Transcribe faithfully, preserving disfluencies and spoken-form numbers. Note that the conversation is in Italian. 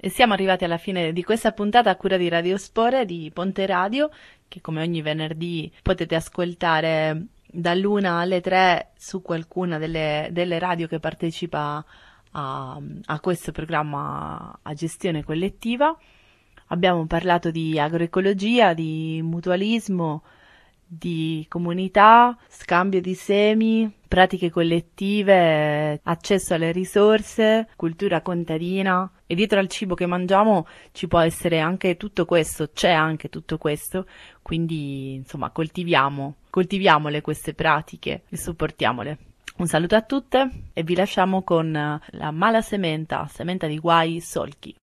E siamo arrivati alla fine di questa puntata a cura di Radiospore di Ponte Radio, che come ogni venerdì potete ascoltare dall'una alle tre su qualcuna delle, delle radio che partecipa a, a questo programma a gestione collettiva. Abbiamo parlato di agroecologia, di mutualismo, di comunità, scambio di semi, pratiche collettive, accesso alle risorse, cultura contadina. E dietro al cibo che mangiamo ci può essere anche tutto questo, c'è anche tutto questo, quindi insomma coltiviamo, coltiviamole queste pratiche e supportiamole. Un saluto a tutte e vi lasciamo con la Mala Sementa, sementa di guai solchi.